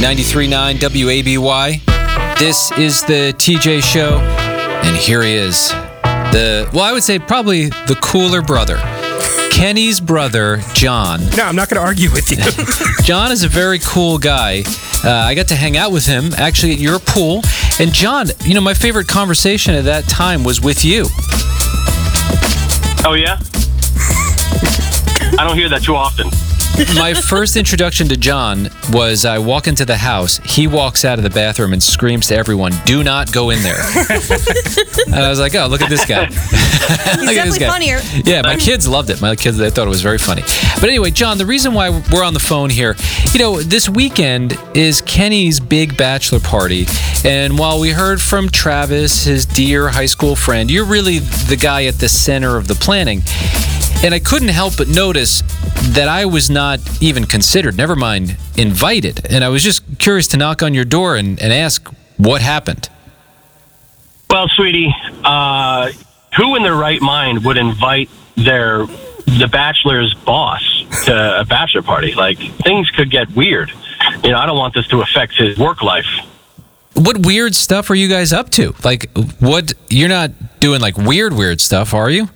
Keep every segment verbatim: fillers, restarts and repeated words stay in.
ninety-three point nine W A B Y. This is the T J Show, and here he is. The well, I would say probably the cooler brother. Kenny's brother, John. No, I'm not going to argue with you. John is a very cool guy. Uh, I got to hang out with him, actually, at your pool. And John, you know, my favorite conversation at that time was with you. Oh, yeah? I don't hear that too often. My first introduction to John was I walk into the house, he walks out of the bathroom and screams to everyone, "Do not go in there." And I was like, oh, look at this guy. He's definitely funnier. Yeah, my kids loved it. My kids, they thought it was very funny. But anyway, John, the reason why we're on the phone here, you know, this weekend is Kenny's big bachelor party. And while we heard from Travis, his dear high school friend, you're really the guy at the center of the planning. And I couldn't help but notice that I was not even considered, never mind invited. And I was just curious to knock on your door and, and ask what happened. Well, sweetie, uh, who in their right mind would invite their the bachelor's boss to a bachelor party? Like, things could get weird. You know, I don't want this to affect his work life. What weird stuff are you guys up to? Like, what, you're not doing like weird, weird stuff, are you?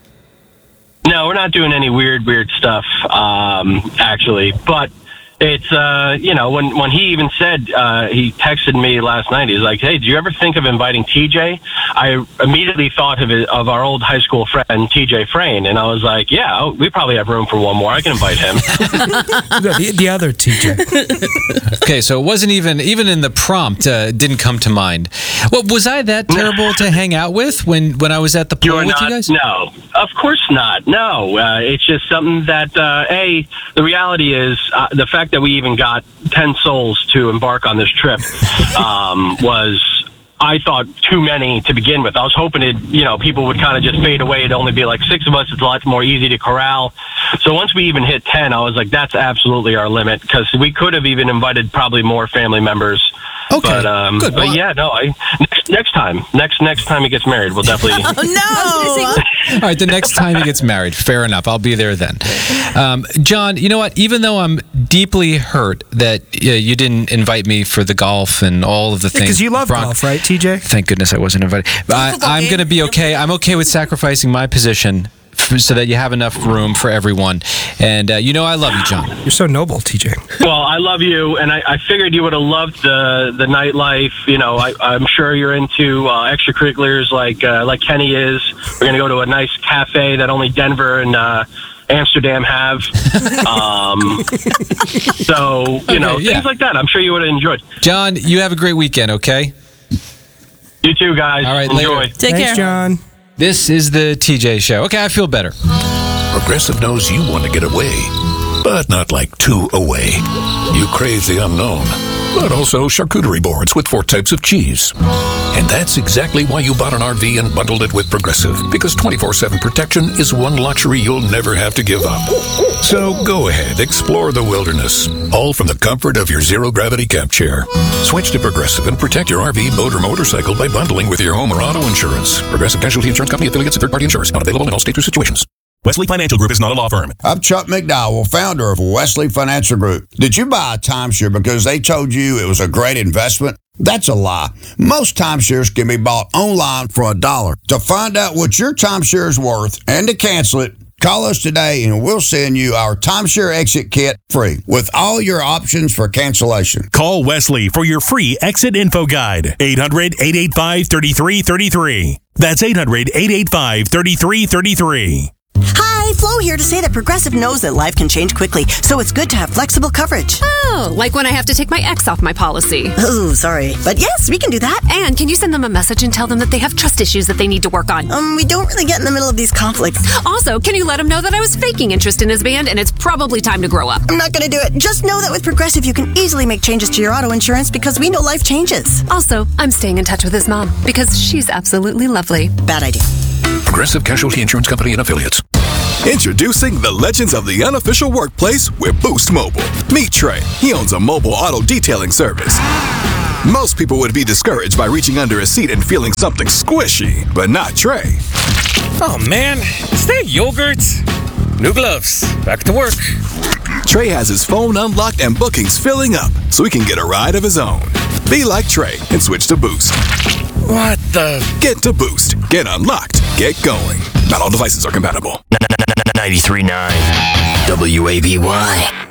No, we're not doing any weird, weird stuff, um, actually. But it's, uh, you know, when, when he even said, uh, he texted me last night, he's like, "Hey, do you ever think of inviting T J?" I immediately thought of it, of our old high school friend, T J Frayne. And I was like, yeah, we probably have room for one more. I can invite him. the, the other T J. Okay, so it wasn't even, even in the prompt, uh, didn't come to mind. Well, was I that terrible to hang out with when, when I was at the pool You're with not, you guys? No, of course not. No, uh, it's just something that, uh, A, the reality is uh, the fact that we even got ten souls to embark on this trip um, was, I thought, too many to begin with. I was hoping it, you know, people would kind of just fade away. It'd only be like six of us. It's a lot more easy to corral. So once we even hit ten, I was like, that's absolutely our limit, because we could have even invited probably more family members. Okay, but, um, good. But Well, yeah, no, I, next, next time, next next time he gets married, we'll definitely... Oh, no! All right, the next time he gets married, fair enough. I'll be there then. Um, John, you know what? Even though I'm deeply hurt that uh, you didn't invite me for the golf and all of the things. Because you love Bron- golf, right, T J? Thank goodness I wasn't invited. But I, football I'm game. going to be okay. I'm okay with sacrificing my position f- so that you have enough room for everyone. And uh, you know I love you, John. You're so noble, T J. Well, I love you, and I, I figured you would have loved the the nightlife. You know, I, I'm sure you're into uh, extracurriculars like uh, like Kenny is. We're gonna go to a nice cafe that only Denver and uh, Amsterdam have. Um, so you know, Okay, yeah. things like that. I'm sure you would have enjoyed. John, you have a great weekend, okay? You too, guys. All right, enjoy. later. Take Thanks, care. John. This is the T J Show. Okay, I feel better. Progressive knows you want to get away, but not like too away. You crave the unknown, but also charcuterie boards with four types of cheese. And that's exactly why you bought an R V and bundled it with Progressive, because twenty-four seven protection is one luxury you'll never have to give up. So go ahead, explore the wilderness, all from the comfort of your zero-gravity camp chair. Switch to Progressive and protect your R V, boat, or motorcycle by bundling with your home or auto insurance. Progressive Casualty Insurance Company, affiliates, and third-party insurers. Not available in all states or situations. Wesley Financial Group is not a law firm. I'm Chuck McDowell, founder of Wesley Financial Group. Did you buy a timeshare because they told you it was a great investment? That's a lie. Most timeshares can be bought online for a dollar. To find out what your timeshare is worth and to cancel it, call us today and we'll send you our timeshare exit kit free with all your options for cancellation. Call Wesley for your free exit info guide. eight hundred, eight eight five, three three three three. That's eight hundred, eight eight five, three three three three. Hi, Flo here to say that Progressive knows that life can change quickly, so it's good to have flexible coverage. Oh, like when I have to take my ex off my policy. Oh, sorry. But yes, we can do that. And can you send them a message and tell them that they have trust issues that they need to work on? Um, we don't really get in the middle of these conflicts. Also, can you let him know that I was faking interest in his band and it's probably time to grow up? I'm not going to do it. Just know that with Progressive, you can easily make changes to your auto insurance because we know life changes. Also, I'm staying in touch with his mom because she's absolutely lovely. Bad idea. Progressive Casualty Insurance Company and affiliates. Introducing the legends of the unofficial workplace with Boost Mobile. Meet Trey. He owns a mobile auto detailing service. Most people would be discouraged by reaching under a seat and feeling something squishy, but not Trey. Oh man, is that yogurt? New gloves. Back to work. Trey has his phone unlocked and bookings filling up so he can get a ride of his own. Be like Trey and switch to Boost. What the? Get to Boost. Get unlocked. Get going. Not all devices are compatible. ninety-three point nine W A B Y.